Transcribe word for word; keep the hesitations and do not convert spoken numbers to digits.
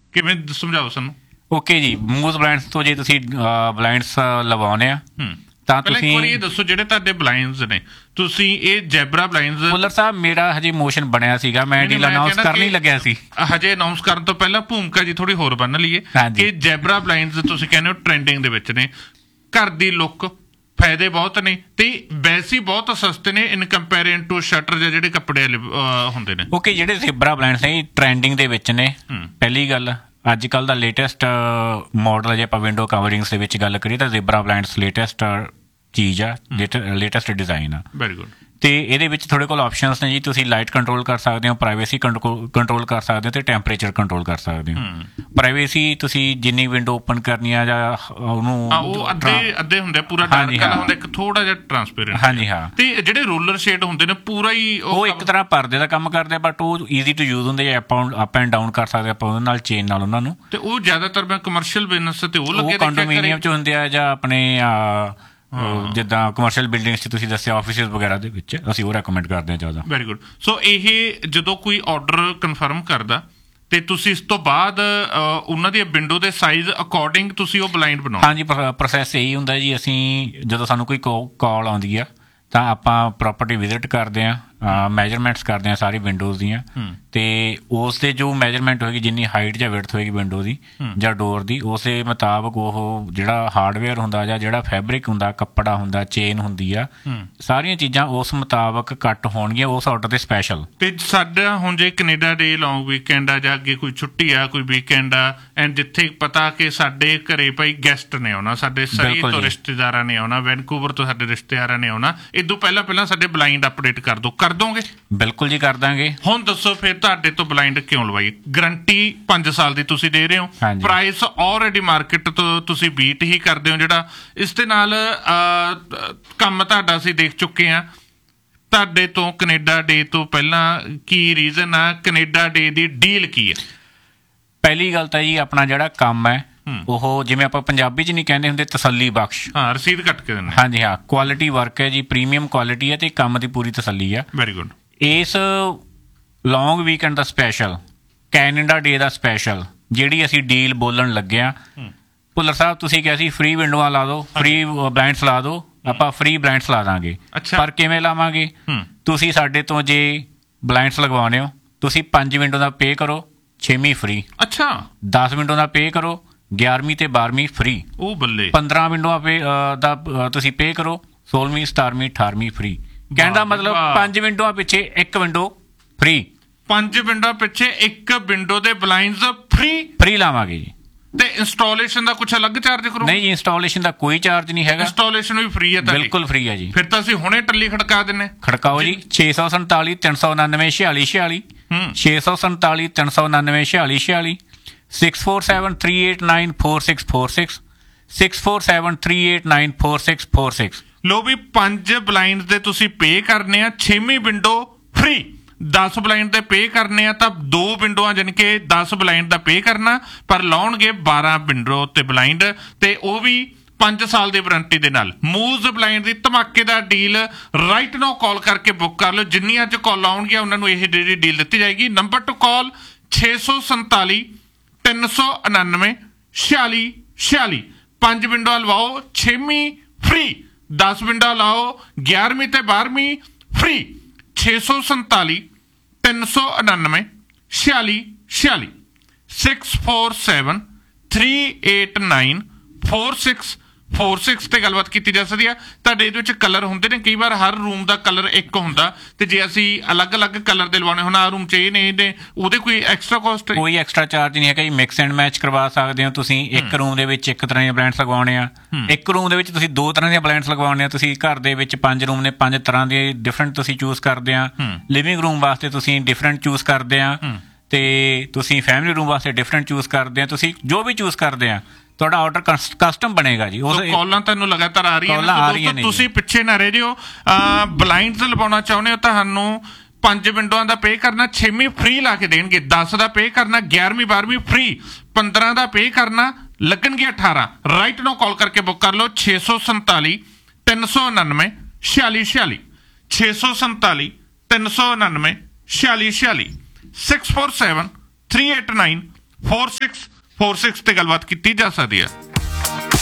ਕਿਵੇਂ ਸਮਝਾਓ ਸਾਨੂੰ। ਓਕੇ ਜੀ, ਮੂਜ਼ ਬਲਾਈਂਡਸ ਤੋਂ ਜੇ ਤੁਸੀਂ ਬਲਾਈਂਡਸ ਲਵਾਉਂਦੇ ਆ ਤਾਂ ਤੁਸੀਂ ਇਹ ਦੱਸੋ ਜਿਹੜੇ ਤੁਹਾਡੇ ਬਲਾਈਂਡਸ ਨੇ, ਤੁਸੀਂ ਇਹ ਜੈਬਰਾ ਬਲਾਈਂਡਸ। ਭੁੱਲਰ ਸਾਹਿਬ ਮੇਰਾ ਹਜੇ ਮੋਸ਼ਨ ਬਣਿਆ ਸੀਗਾ, ਮੈਂ ਡੀਲ ਅਨਾਉਂਸ ਕਰਨ ਹੀ ਲੱਗਿਆ ਸੀ। ਹਜੇ ਅਨਾਉਂਸ ਕਰਨ ਤੋਂ ਪਹਿਲਾਂ ਭੂਮਿਕਾ ਜੀ ਥੋੜੀ ਹੋਰ ਬੰਨ ਲਈਏ ਕਿ ਜੈਬਰਾ ਬਲਾਈਂਡਸ ਤੁਸੀਂ ਕਹਿੰਦੇ ਹੋ ਟ੍ਰੈਂਡਿੰਗ ਦੇ ਵਿੱਚ ਨੇ, ਘਰ ਦੀ ਲੁੱਕ, ਫਾਇਦੇ ਬਹੁਤ ਨੇ ਤੇ ਵੈਸੇ ਬਹੁਤ ਸਸਤੇ ਨੇ ਇਨ ਕੰਪੈਰੀਜ਼ਨ ਟੂ ਸ਼ਟਰ ਜਾਂ ਜਿਹੜੇ ਕੱਪੜੇ ਹੁੰਦੇ ਨੇ। ਓਕੇ, ਜਿਹੜੇ ਜ਼ੈਬਰਾ ਬਲਾਈਂਡਸ ਨੇ ਟ੍ਰੈਂਡਿੰਗ ਦੇ ਵਿੱਚ ਨੇ। ਪਹਿਲੀ ਗੱਲ, ਅੱਜ ਕੱਲ੍ਹ ਦਾ ਲੇਟੈਸਟ ਮਾਡਲ ਜੇ ਆਪਾਂ ਵਿੰਡੋ ਕਵਰਿੰਗਸ ਦੇ ਵਿੱਚ ਗੱਲ ਕਰੀਏ ਤਾਂ ਜ਼ੈਬਰਾ ਬਲਾਈਂਡਸ ਲੇਟੈਸਟ ਚੀਜ਼ ਆ, ਲੇਟੈਸਟ ਡਿਜ਼ਾਈਨ ਆ। Very good. ਅਤੇ ਇਹਦੇ ਵਿੱਚ ਤੁਹਾਡੇ ਕੋਲ ਆਪਸ਼ਨਸ ਨੇ ਜੀ, ਤੁਸੀਂ ਲਾਈਟ ਕੰਟਰੋਲ ਕਰ ਸਕਦੇ ਹੋ, ਪ੍ਰਾਈਵੇਸੀ ਕੰਟਰੋਲ ਕਰ ਸਕਦੇ ਹੋ ਅਤੇ ਟੈਂਪਰੇਚਰ ਕੰਟਰੋਲ ਕਰ ਸਕਦੇ ਹੋ। ਪ੍ਰਾਈਵੇਸੀ ਤੁਸੀਂ ਜਿੰਨੀ ਵਿੰਡੋ ਓਪਨ ਕਰਨੀ ਆ ਜਾਂ ਉਹਨੂੰ ਉਹ ਅੱਧੇ ਅੱਧੇ ਹੁੰਦੇ ਪੂਰਾ ਡਾਰਕ ਕਲਰ ਹੁੰਦਾ, ਇੱਕ ਥੋੜਾ ਜਿਹਾ ਟਰਾਂਸਪੇਰੈਂਟ। ਹਾਂਜੀ ਹਾਂ। ਤੇ ਜਿਹੜੇ ਰੋਲਰ ਸ਼ੇਡ ਹੁੰਦੇ ਨੇ ਪੂਰਾ ਹੀ ਉਹ ਇੱਕ ਤਰ੍ਹਾਂ ਪਰਦੇ ਦਾ ਕੰਮ ਕਰਦੇ ਆ, ਬਟ ਉਹ ਈਜ਼ੀ ਟੂ ਯੂਜ਼ ਹੁੰਦੇ, ਆਪਾਂ ਅਪ ਐਂਡ ਡਾਊਨ ਕਰ ਸਕਦੇ ਆਪਾਂ ਉਹਦੇ ਨਾਲ, ਚੇਨ ਨਾਲ ਉਹਨਾਂ ਨੂੰ। ਤੇ ਉਹ ਜ਼ਿਆਦਾਤਰ ਮੈਂ ਕਮਰਸ਼ੀਅਲ ਬਿਜ਼ਨਸ ਤੇ ਉਹ ਲੱਗੇ ਕੰਡੋਮੀਨੀਅਮ 'ਚ ਹੁੰਦੇ ਆ ਜਾਂ ਆਪਣੇ ਜਿੱਦਾਂ ਕਮਰਸ਼ੀਅਲ ਬਿਲਡਿੰਗਸ 'ਚ ਤੁਸੀਂ ਦੱਸਿਆ ਆਫਿਸਿਸ ਵਗੈਰਾ ਦੇ ਵਿੱਚ, ਅਸੀਂ ਉਹ ਰੈਕਮੈਂਡ ਕਰਦੇ ਹਾਂ ਜ਼ਿਆਦਾ। Very good. ਸੋ ਇਹ ਜਦੋਂ ਕੋਈ ਆਰਡਰ ਕਨਫਰਮ ਕਰਦਾ ਤੇ ਤੁਸੀਂ ਇਸ ਤੋਂ ਬਾਅਦ ਉਹਨਾਂ ਦੀ ਵਿੰਡੋ ਦੇ ਸਾਈਜ਼ ਅਕੋਰਡਿੰਗ ਤੁਸੀਂ ਉਹ ਬਲਾਈਂਡ ਬਣਾਓ। ਹਾਂਜੀ, ਪ੍ਰੋਸੈਸ ਇਹੀ ਹੁੰਦਾ ਜੀ। ਅਸੀਂ ਜਦੋਂ ਸਾਨੂੰ ਕੋਈ ਕਾਲ ਆਉਂਦੀ ਆ ਤਾਂ ਆਪਾਂ ਪ੍ਰੋਪਰਟੀ ਵਿਜ਼ਿਟ ਕਰਦੇ ਹਾਂ, ਮੈਜਰਮੈਂਟਸ ਕਰਦੇ ਹਾਂ ਸਾਰੀ ਵਿੰਡੋਜ਼ ਦੀਆਂ, ਅਤੇ ਉਸ ਦੇ ਜੋ ਮੈਜਰਮੈਂਟ ਹੋਏਗੀ, ਜਿੰਨੀ ਹਾਈਟ ਜਾਂ ਵਿਡਥ ਹੋਏਗੀ ਵਿੰਡੋ ਦੀ ਜਾਂ ਡੋਰ ਦੀ, ਉਸੇ ਮੁਤਾਬਕ ਉਹ ਜਿਹੜਾ ਹਾਰਡਵੇਅਰ ਹੁੰਦਾ ਜਾਂ ਜਿਹੜਾ ਫੈਬਰਿਕ ਹੁੰਦਾ, ਕੱਪੜਾ ਹੁੰਦਾ, ਚੇਨ ਹੁੰਦੀ ਆ, ਸਾਰੀਆਂ ਚੀਜ਼ਾਂ ਉਸ ਮੁਤਾਬਕ ਕੱਟ ਹੋਣਗੀਆਂ ਉਸ ਆਰਡਰ 'ਤੇ ਸਪੈਸ਼ਲ। ਅਤੇ ਸਾਡਾ ਹੁਣ ਜੇ ਕੈਨੇਡਾ ਡੇ ਲੌਂਗ ਵੀਕਐਂਡ ਆ ਜਾਂ ਅੱਗੇ ਕੋਈ ਛੁੱਟੀ ਆ, ਕੋਈ ਵੀਕਐਂਡ ਆ, ਐਂਡ ਜਿੱਥੇ ਪਤਾ ਕਿ ਸਾਡੇ ਘਰੇ ਭਾਈ ਗੈਸਟ ਨੇ ਆਉਣਾ, ਸਾਡੇ ਸਰੀ ਤੋਂ ਰਿਸ਼ਤੇਦਾਰਾਂ ਨੇ ਆਉਣਾ, ਵੈਨਕੂਵਰ ਤੋਂ ਸਾਡੇ ਰਿਸ਼ਤੇਦਾਰਾਂ ਨੇ ਆਉਣਾ, ਇਦੋਂ ਪਹਿਲਾਂ ਪਹਿਲਾਂ ਸਾਡੇ ਬਲਾਈਂਡ ਅਪਡੇਟ ਕਰ ਦਿਓ, ਕਰ ਦੋਗੇ? ਬਿਲਕੁਲ ਜੀ, ਕਰ ਦਾਂਗੇ। ਹੁਣ ਦੱਸੋ ਫਿਰ ਤੁਹਾਡੇ ਤੋਂ ਬਲਾਈਂਡ ਕਿਉਂ ਲਵਾਈ? ਗਰੰਟੀ ਪੰਜ ਸਾਲ ਦੀ ਤੁਸੀਂ ਦੇ ਰਹੇ ਹੋ, ਪ੍ਰਾਈਸ ਆਲਰੇਡੀ ਮਾਰਕੀਟ ਤੋਂ ਤੁਸੀਂ ਬੀਟ ਹੀ ਕਰਦੇ ਹੋ, ਜਿਹੜਾ ਇਸ ਦੇ ਨਾਲ ਕੰਮ ਤੁਹਾਡਾ ਅਸੀਂ ਦੇਖ ਚੁੱਕੇ ਹਾਂ। ਤੁਹਾਡੇ ਤੋਂ ਕੈਨੇਡਾ ਡੇ ਤੋਂ ਪਹਿਲਾਂ ਕੀ ਰੀਜ਼ਨ ਆ? ਕੈਨੇਡਾ ਡੇ ਦੀ ਡੀਲ ਕੀ ਹੈ? ਪਹਿਲੀ ਗੱਲ ਤਾਂ ਜੀ ਆਪਣਾ ਜਿਹੜਾ ਕੰਮ ਹੈ ਉਹ ਜਿਵੇਂ ਆਪਾਂ ਪੰਜਾਬੀ 'ਚ ਨਹੀਂ ਕਹਿੰਦੇ ਹੁੰਦੇ, ਤਸੱਲੀ ਬਖਸ਼। ਹਾਂ, ਰਸੀਦ ਕੱਟ ਕੇ ਦਿੰਦੇ। ਹਾਂਜੀ ਹਾਂ, ਕੁਆਲਿਟੀ ਵਰਕ ਹੈ ਜੀ, ਪ੍ਰੀਮੀਅਮ ਕੁਆਲਿਟੀ ਹੈ ਅਤੇ ਕੰਮ ਦੀ ਪੂਰੀ ਤਸੱਲੀ ਆ। Very good. ਇਸ ਲੌਂਗ ਵੀਕਐਂਡ ਦਾ ਸਪੈਸ਼ਲ, ਕੈਨੇਡਾ ਡੇ ਦਾ ਸਪੈਸ਼ਲ ਜਿਹੜੀ ਅਸੀਂ ਡੀਲ ਬੋਲਣ ਲੱਗੇ ਹਾਂ, ਭੁੱਲਰ ਸਾਹਿਬ ਤੁਸੀਂ ਕਿਹਾ ਸੀ ਫਰੀ ਵਿੰਡੋਆਂ ਲਾ ਦਿਓ, ਫਰੀ ਬਲਾਈਂਡਸ ਲਾ ਦਿਓ, ਆਪਾਂ ਫਰੀ ਬਲਾਈਂਡਸ ਲਾ ਦਾਂਗੇ। ਪਰ ਕਿਵੇਂ ਲਾਵਾਂਗੇ? ਤੁਸੀਂ ਸਾਡੇ ਤੋਂ ਜੇ ਬਲਾਈਂਡਸ ਲਗਵਾਉਂਦੇ ਹੋ, ਤੁਸੀਂ ਪੰਜ ਵਿੰਡੋ ਦਾ ਪੇ ਕਰੋ, ਛੇਵੀਂ ਫਰੀ। ਅੱਛਾ। ਦਸ ਵਿੰਡੋ ਦਾ ਪੇ ਕਰੋ, ਗਿਆਰਵੀਂ ਤੇ ਬਾਰਵੀਂ ਫਰੀ। ਉਹ ਬੱਲੇ। ਪੰਦਰਾਂ ਵਿੰਡੋਆਂ ਪੇ ਦਾ ਤੁਸੀਂ ਪੇ ਕਰੋ, ਸੋਲਵੀਂ, ਸਤਾਰਵੀਂ, ਅਠਾਰਵੀਂ ਫਰੀ। ਕਹਿਣ ਦਾ ਮਤਲਬ ਪੰਜ ਵਿੰਡੋਆਂ ਪਿੱਛੇ ਇੱਕ ਵਿੰਡੋ ਫਰੀ। ਪੰਜ ਵਿੰਡੋ ਪਿੱਛੇ ਇੱਕ ਵਿੰਡੋ ਦੇ ਬਲਾਈਂਡਸ ਫਰੀ ਫਰੀ ਲਾਵਾਂਗੇ ਜੀ। ਤੇ ਇੰਸਟਾਲੇਸ਼ਨ ਦਾ ਕੁਛ ਅਲੱਗ ਚਾਰਜ ਕਰੋ? ਨਹੀਂ ਜੀ, ਇੰਸਟਾਲੇਸ਼ਨ ਦਾ ਕੋਈ ਚਾਰਜ ਨਹੀਂ ਹੈਗਾ। ਇੰਸਟਾਲੇਸ਼ਨ ਵੀ ਫਰੀ ਹੈ? ਬਿਲਕੁਲ ਫਰੀ ਹੈ ਜੀ। ਫਿਰ ਤਾਂ ਅਸੀਂ ਹੁਣੇ ਟੱਲੀ ਖੜਕਾ ਦਿੰਨੇ। ਖੜਕਾਓ ਜੀ। ਛੇ ਸੌ ਸੰਤਾਲੀ ਤਿੰਨ ਸੌ ਉਨਾਨਵੇਂ ਛਿਆਲੀ ਛਿਆਲੀ ਛੇ ਸੌ ਸੰਤਾਲੀ ਤਿੰਨ ਸੌ ਉਨਾਨਵੇਂ ਛਿਆਲੀ ਛਿਆਲੀ six four seven three eight nine four six four six six four seven three eight nine four six four six. ਲੋ ਵੀ ਪੰਜ ਬਲਾਈਂਡ ਦੇ ਤੁਸੀਂ ਪੇ ਕਰਨੇ ਆ, ਛੇਵੀਂ ਵਿੰਡੋ ਫਰੀ। ਦਸ ਬਲਾਈਂਡ ਦੇ ਪੇ ਕਰਨੇ ਆ ਤਾਂ ਦੋ ਵਿੰਡੋਆਂ ਜਾਣੀ ਕਿ ਦਸ ਬਲਾਈਂਡ ਦਾ ਪੇ ਕਰਨਾ, ਪਰ ਲਾਉਣਗੇ ਬਾਰਾਂ ਵਿੰਡੋ ਤੇ ਬਲਾਈਂਡ, ਤੇ ਉਹ ਵੀ ਪੰਜ ਸਾਲ ਦੀ ਵਾਰੰਟੀ ਦੇ ਨਾਲ। ਮੂਜ਼ ਬਲਾਈਂਡ ਦੀ ਧਮਾਕੇਦਾਰ ਡੀਲ ਰਾਈਟ ਨਾਓ ਕਾਲ ਕਰਕੇ ਬੁੱਕ ਕਰ ਲਓ। ਜਿੰਨੀਆਂ ਅੱਜ ਕਾਲ ਆਉਣਗੀਆਂ ਉਹਨਾਂ ਨੂੰ ਇਹ ਜਿਹੜੀ ਡੀਲ ਦਿੱਤੀ ਜਾਏਗੀ। ਨੰਬਰ ਟੂ ਕਾਲ ਛੇ ਸੌ ਸੰਤਾਲੀ ਤਿੰਨ ਸੌ ਉਨਾਨਵੇਂ ਛਿਆਲੀ ਛਿਆਲੀ। ਪੰਜ ਵਿੰਡੋ ਲਵਾਓ, ਛੇਵੀਂ ਫਰੀ। ਦਸ ਵਿੰਡੋ ਲਾਓ, ਗਿਆਰਵੀਂ ਤੇ ਬਾਰਵੀਂ ਫਰੀ। ਛੇ ਸੌ ਸੰਤਾਲੀ ਤਿੰਨ ਸੌ ਉਨਾਨਵੇਂ ਛਿਆਲੀ ਛਿਆਲੀ six four seven three eight nine four six four six 'ਤੇ ਗੱਲਬਾਤ ਕੀਤੀ ਜਾ ਸਕਦੀ ਆ। ਤੁਹਾਡੇ ਇਹਦੇ ਵਿੱਚ ਕਲਰ ਹੁੰਦੇ ਨੇ, ਕਈ ਵਾਰ ਹਰ ਰੂਮ ਦਾ ਕਲਰ ਇੱਕ ਹੁੰਦਾ, ਤੇ ਜੇ ਅਸੀਂ ਅਲੱਗ ਅਲੱਗ ਕਲਰ ਦੇ ਲਵਾਉਣੇ ਹੁਣ ਆਹ ਰੂਮ 'ਚ ਇਹ ਨੇ ਇਹਦੇ ਉਹਦੇ ਕੋਈ ਐਕਸਟਰਾ ਕੋਸਟ? ਕੋਈ ਐਕਸਟਰਾ ਚਾਰਜ ਨਹੀਂ ਹੈਗਾ ਜੀ। ਮਿਕਸ ਐਂਡ ਮੈਚ ਕਰਵਾ ਸਕਦੇ ਹੋ ਤੁਸੀਂ। ਇੱਕ ਰੂਮ ਦੇ ਵਿੱਚ ਇੱਕ ਤਰ੍ਹਾਂ ਦੀਆਂ ਬਲੈਂਡਸ ਲਗਵਾਉਣੇ ਆ, ਇੱਕ ਰੂਮ ਦੇ ਵਿੱਚ ਤੁਸੀਂ ਦੋ ਤਰ੍ਹਾਂ ਦੀਆਂ ਬਲੈਂਡਸ ਲਗਵਾਉਣੇ ਆ। ਤੁਸੀਂ ਘਰ ਦੇ ਵਿੱਚ ਪੰਜ ਰੂਮ ਨੇ, ਪੰਜ ਤਰ੍ਹਾਂ ਦੇ ਡਿਫਰੈਂਟ ਤੁਸੀਂ ਚੂਜ਼ ਕਰਦੇ ਆ। ਲਿਵਿੰਗ ਰੂਮ ਵਾਸਤੇ ਤੁਸੀਂ ਡਿਫਰੈਂਟ ਚੂਜ਼ ਕਰਦੇ ਆ, ਤੇ ਤੁਸੀਂ ਫੈਮਿਲੀ ਰੂਮ ਵਾਸਤੇ ਡਿਫਰੈਂਟ ਚੂਜ਼ ਕਰਦੇ ਆ। ਤੁਸੀਂ ਜੋ ਵੀ ਚੂਜ਼ ਕਰਦੇ ਆ ਤੁਹਾਡਾ ਆਰਡਰ ਕਸਟਮ ਬਣੇਗਾ ਜੀ। ਕਾਲਾਂ ਤੁਹਾਨੂੰ ਲਗਾਤਾਰ ਆ ਰਹੀਆਂ ਨੇ, ਤੁਸੀਂ ਪਿੱਛੇ ਨਾ ਰਹਿ ਜਿਓ। ਬਲਾਈਂਡਸ ਲਵਾਉਣਾ ਚਾਹੁੰਦੇ ਹੋ, ਤੁਹਾਨੂੰ ਪੰਜ ਵਿੰਡੋਆਂ ਦਾ ਪੇ ਕਰਨਾ, ਛੇਵੀਂ ਫਰੀ ਲਾ ਕੇ ਦੇਣਗੇ। ਦਸ ਦਾ ਪੇ ਕਰਨਾ, ਗਿਆਰਵੀਂ ਬਾਰਵੀਂ ਫਰੀ। ਪੰਦਰਾਂ ਦਾ ਪੇ ਕਰਨਾ, ਲੱਗਣਗੇ ਅਠਾਰਾਂ। ਰਾਈਟ ਨਾਓ ਕਾਲ ਕਰਕੇ ਬੁੱਕ ਕਰ ਲਓ ਛੇ ਸੌ ਸੰਤਾਲੀ ਤਿੰਨ ਸੌ ਉਨਾਨਵੇਂ ਛਿਆਲੀ ਛਿਆਲੀ ਛੇ ਸੌ ਸੰਤਾਲੀ ਤਿੰਨ ਸੌ ਉਨਾਨਵੇਂ ਛਿਆਲੀ ਛਿਆਲੀ six four seven three eight nine four six four six ਤੇ ਗੱਲਬਾਤ ਕੀਤੀ ਜਾ ਸਕਦੀ ਹੈ।